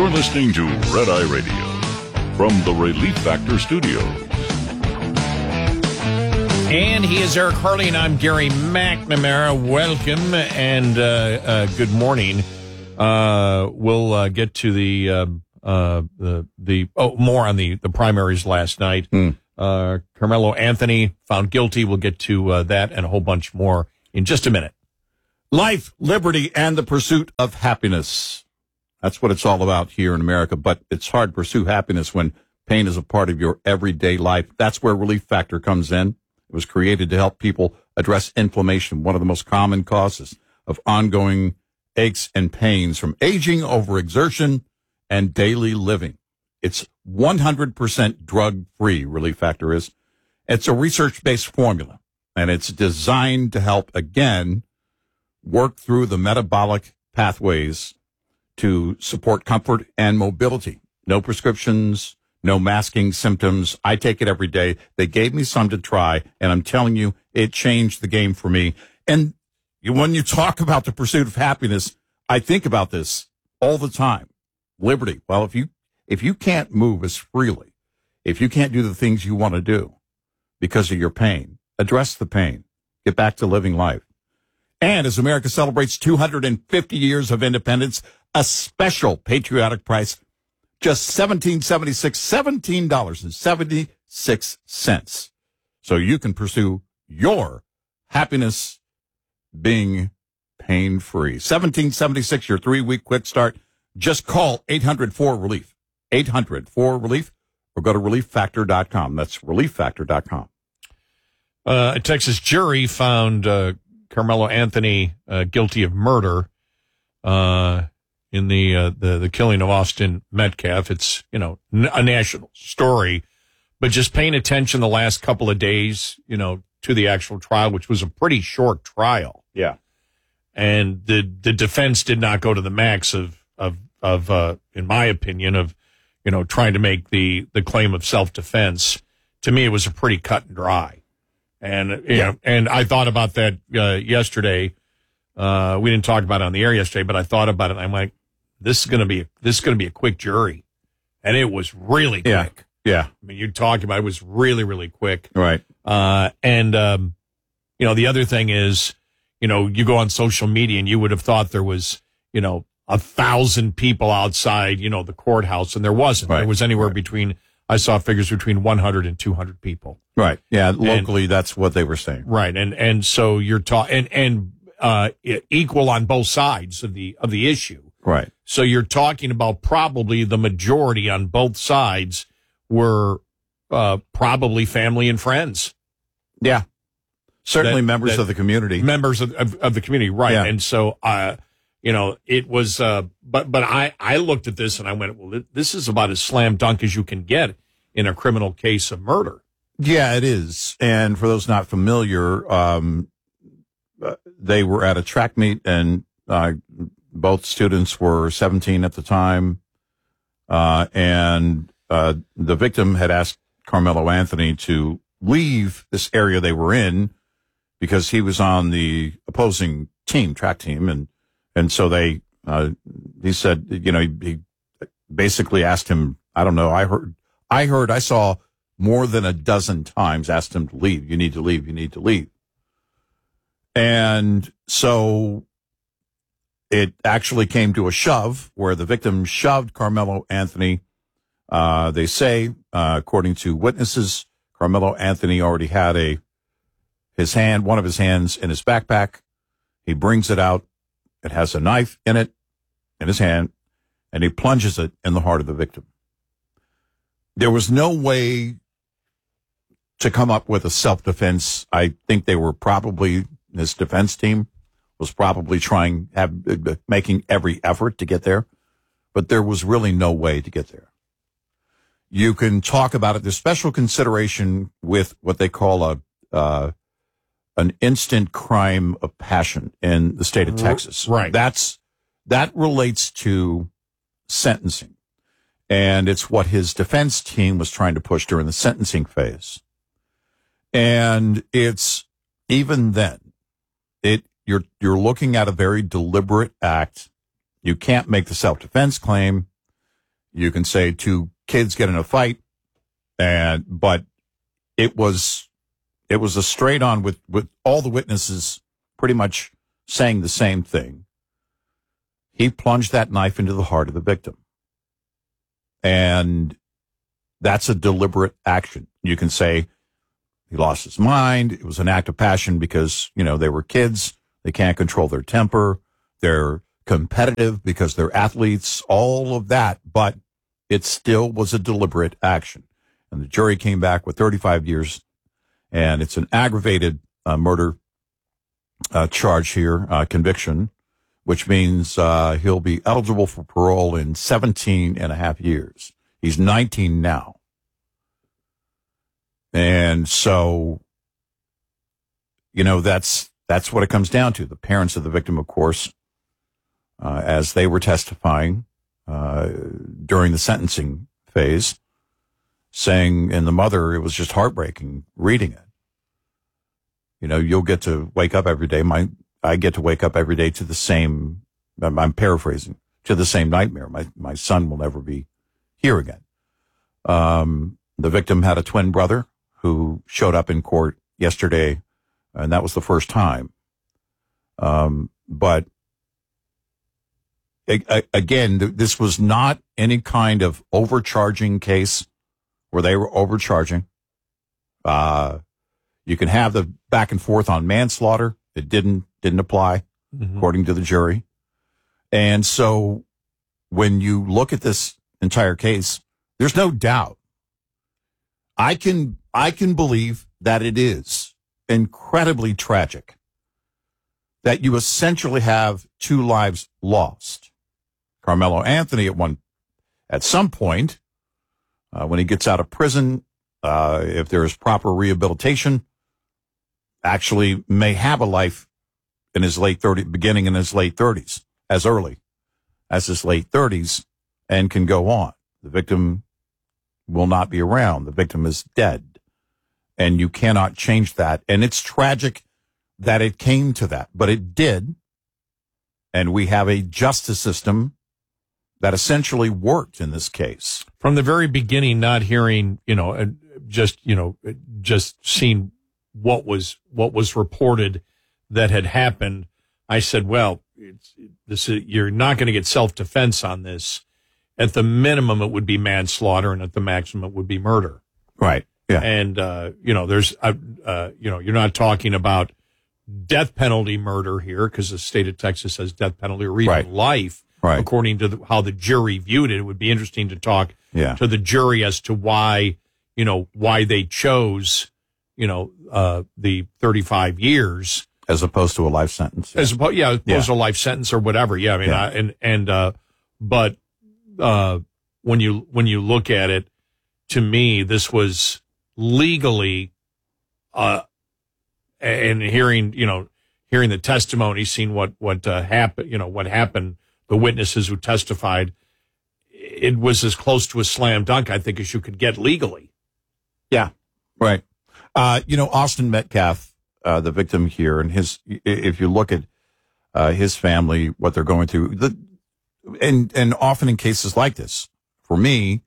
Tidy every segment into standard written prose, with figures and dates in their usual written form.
You're listening to Red Eye Radio from the Relief Factor Studios. And he is Eric Harley, and I'm Gary McNamara. Welcome and good morning. We'll get to more on the primaries last night. Carmelo Anthony found guilty. We'll get to that and a whole bunch more in just a minute. Life, liberty, and the pursuit of happiness. That's what it's all about here in America, but it's hard to pursue happiness when pain is a part of your everyday life. That's where Relief Factor comes in. It was created to help people address inflammation, one of the most common causes of ongoing aches and pains from aging, overexertion, and daily living. It's 100% drug-free, Relief Factor is. It's a research-based formula, and it's designed to help, again, work through the metabolic pathways to support comfort and mobility. No prescriptions, no masking symptoms. I take it every day. They gave me some to try, and I'm telling you, it changed the game for me. And when you talk about the pursuit of happiness, I think about this all the time. Liberty. Well, if you can't move as freely, if you can't do the things you want to do because of your pain, address the pain. Get back to living life. And as America celebrates 250 years of independence, a special patriotic price, just $17.76. So you can pursue your happiness being pain-free. $17.76, your 3-week quick start. Just call 800-4RELIEF, 800-4RELIEF, or go to ReliefFactor.com. That's ReliefFactor.com. A Texas jury found Carmelo Anthony guilty of murder in the killing of Austin Metcalf. It's, a national story, but just paying attention the last couple of days, to the actual trial, which was a pretty short trial. Yeah. And the defense did not go to the max of in my opinion, of, trying to make the claim of self-defense. To me, it was a pretty cut and dry. And, and I thought about that yesterday. We didn't talk about it on the air yesterday, but I thought about it. And I'm like, this is going to be a quick jury. And it was really quick. Yeah. I mean, you're talking about it was really, really quick. Right. The other thing is, you go on social media and you would have thought there was, 1,000 people outside, the courthouse, and there wasn't. Right. There was anywhere between, I saw figures between 100 and 200 people. Right. Yeah. Locally, that's what they were saying. Right. And so you're talking, equal on both sides of the issue. Right. So you're talking about probably the majority on both sides were probably family and friends. Yeah. Certainly members of the community. Members of the community, right. Yeah. And so, it was, but I looked at this and I went, well, this is about as slam dunk as you can get in a criminal case of murder. Yeah, it is. And for those not familiar, they were at a track meet and both students were 17 at the time. And the victim had asked Carmelo Anthony to leave this area they were in because he was on the opposing team, track team. And so he said, he basically asked him, I don't know, I saw more than a dozen times asked him to leave. You need to leave. You need to leave. And so it actually came to a shove where the victim shoved Carmelo Anthony. They say, according to witnesses, Carmelo Anthony already had one of his hands in his backpack. He brings it out. It has a knife in it, in his hand, and he plunges it in the heart of the victim. There was no way to come up with a self-defense. I think they were probably, this defense team was probably making every effort to get there, but there was really no way to get there. You can talk about it. There's special consideration with what they call an instant crime of passion in the state of Texas. Right. That relates to sentencing. And it's what his defense team was trying to push during the sentencing phase. And it's even then, you're looking at a very deliberate act. You can't make the self-defense claim. You can say two kids get in a fight, but it was a straight on with all the witnesses pretty much saying the same thing. He plunged that knife into the heart of the victim. And that's a deliberate action. You can say he lost his mind. It was an act of passion because, they were kids. They can't control their temper. They're competitive because they're athletes, all of that. But it still was a deliberate action. And the jury came back with 35 years. And it's an aggravated murder charge here, conviction, which means he'll be eligible for parole in 17 and a half years. He's 19 now. And so, that's what it comes down to. The parents of the victim, of course, as they were testifying during the sentencing phase, saying, and the mother, it was just heartbreaking reading it. You'll get to wake up every day. I get to wake up every day to the same, I'm paraphrasing, to the same nightmare. My son will never be here again. The victim had a twin brother who showed up in court yesterday, and that was the first time. But again, this was not any kind of overcharging case where they were overcharging. You can have the back and forth on manslaughter. It didn't apply, according to the jury. And so when you look at this entire case, there's no doubt. I can believe that it is incredibly tragic that you essentially have two lives lost. Carmelo Anthony at some point, when he gets out of prison, if there is proper rehabilitation, actually may have a life in his beginning in his late 30s, as early as his late 30s, and can go on. The victim will not be around. The victim is dead. And you cannot change that. And it's tragic that it came to that, but it did. And we have a justice system that essentially worked in this case. From the very beginning, not hearing, just seeing what was reported that had happened, I said, well, you're not going to get self-defense on this. At the minimum, it would be manslaughter, and at the maximum, it would be murder. Right. Yeah. And, you're not talking about death penalty murder here because the state of Texas has death penalty or even life, according to how the jury viewed it. It would be interesting to talk to the jury as to why they chose, the 35 years. As opposed to a life sentence. As opposed to a life sentence or whatever. Yeah. I mean, but when you look at it, to me, this was legally, and hearing the testimony, seeing what happened, the witnesses who testified, it was as close to a slam dunk, I think, as you could get legally. Yeah. Right. Austin Metcalf, the victim here, and if you look at his family, what they're going through, and often in cases like this, for me,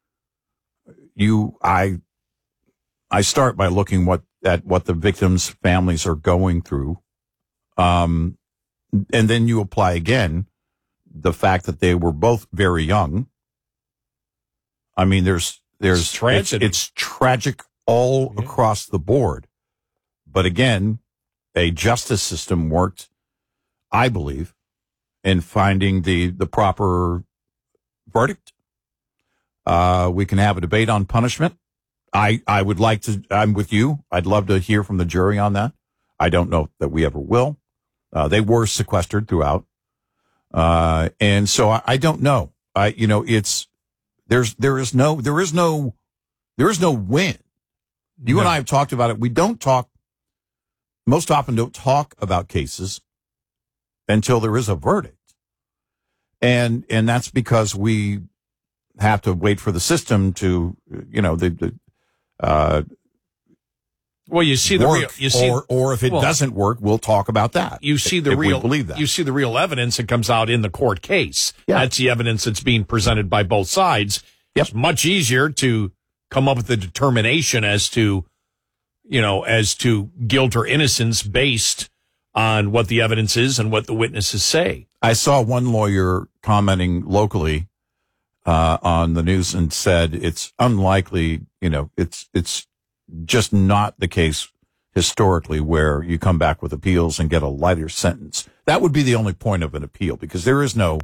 I start by looking at what the victims' families are going through, and then you apply again the fact that they were both very young. I mean, it's tragic all across the board. But again, a justice system worked, I believe, in finding the proper verdict. We can have a debate on punishment. I would like to, I'm with you. I'd love to hear from the jury on that. I don't know that we ever will. They were sequestered throughout. And so I don't know. There is no win. You and I have talked about it. We most often don't talk about cases until there is a verdict. And that's because we have to wait for the system to, Well, you see the work, real, or if it doesn't work, we'll talk about that. You see the if real, we believe that. You see the real evidence that comes out in the court case. Yeah. That's the evidence that's being presented by both sides. Yep. It's much easier to come up with a determination as to guilt or innocence based on what the evidence is and what the witnesses say. I saw one lawyer commenting locally on the news and said it's unlikely, it's just not the case historically where you come back with appeals and get a lighter sentence. That would be the only point of an appeal, because there is no